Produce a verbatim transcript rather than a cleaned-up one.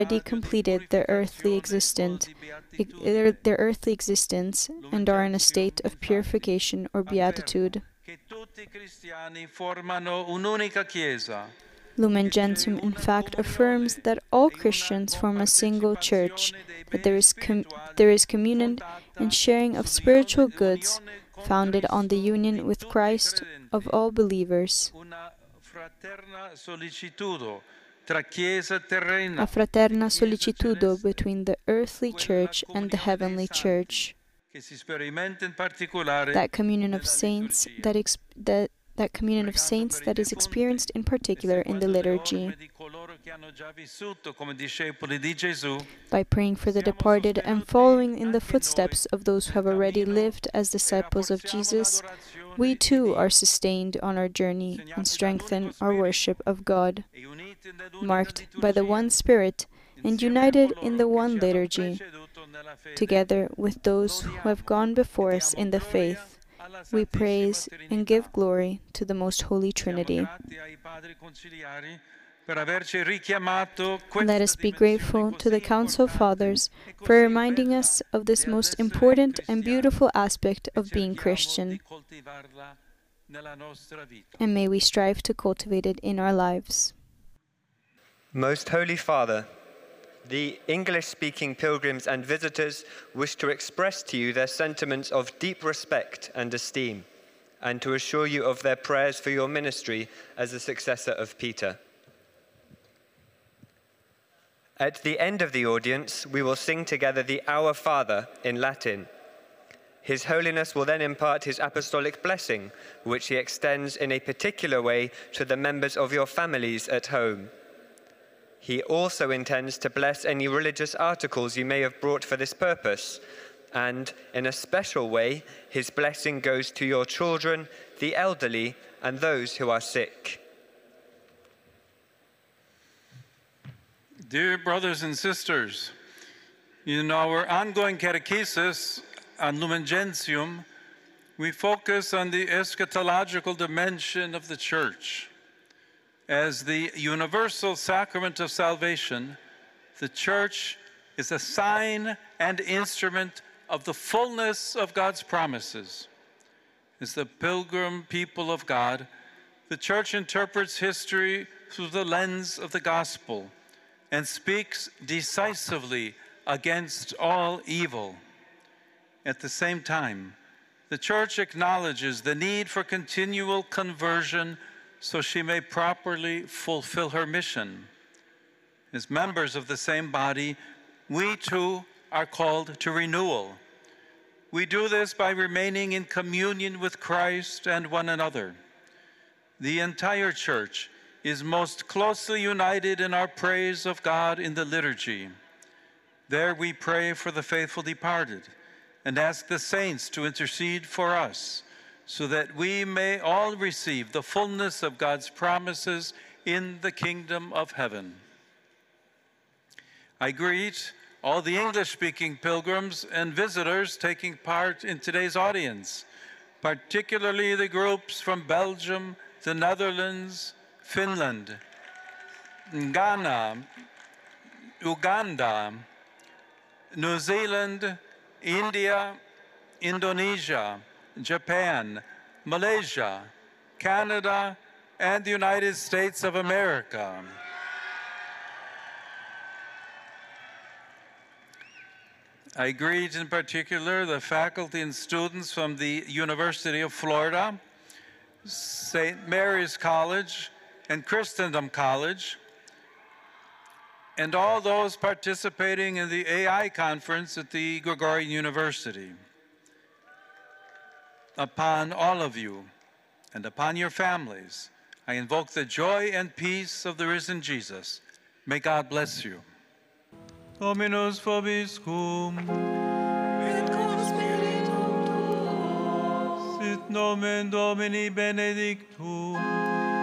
already completed their earthly existence, their, their earthly existence and are in a state of purification or beatitude. Lumen Gentium, in fact, affirms that all Christians form a single church, that there is, com there is communion and sharing of spiritual goods founded on the union with Christ of all believers. A fraterna sollicitudo between the earthly church and the heavenly church. That communion of saints that, ex that that communion of saints that is experienced in particular in the liturgy. By praying for the departed and following in the footsteps of those who have already lived as disciples of Jesus, we too are sustained on our journey and strengthen our worship of God, marked by the one Spirit and united in the one liturgy. Together with those who have gone before us in the faith, we praise and give glory to the Most Holy Trinity. Let us be grateful to the Council Fathers for reminding us of this most important and beautiful aspect of being Christian, and may we strive to cultivate it in our lives. Most Holy Father, the English-speaking pilgrims and visitors wish to express to you their sentiments of deep respect and esteem, and to assure you of their prayers for your ministry as a successor of Peter. At the end of the audience, we will sing together the Our Father in Latin. His Holiness will then impart his apostolic blessing, which he extends in a particular way to the members of your families at home. He also intends to bless any religious articles you may have brought for this purpose, and in a special way, his blessing goes to your children, the elderly, and those who are sick. Dear brothers and sisters, in our ongoing catechesis on Lumen Gentium, we focus on the eschatological dimension of the Church. As the universal sacrament of salvation, the Church is a sign and instrument of the fullness of God's promises. As the pilgrim people of God, the Church interprets history through the lens of the Gospel and speaks decisively against all evil. At the same time, the Church acknowledges the need for continual conversion so she may properly fulfill her mission. As members of the same body, we too are called to renewal. We do this by remaining in communion with Christ and one another. The entire Church is most closely united in our praise of God in the liturgy. There we pray for the faithful departed and ask the saints to intercede for us, so that we may all receive the fullness of God's promises in the kingdom of heaven. I greet all the English-speaking pilgrims and visitors taking part in today's audience, particularly the groups from Belgium, the Netherlands, Finland, Ghana, Uganda, New Zealand, India, Indonesia, Japan, Malaysia, Canada, and the United States of America. I greet in particular the faculty and students from the University of Florida, Saint Mary's College, and Christendom College, and all those participating in the A I conference at the Gregorian University. Upon all of you and upon your families, I invoke the joy and peace of the risen Jesus. May God bless you. Dominus vobiscum. Et cum spiritu tuo. Sit nomen Domini benedictum.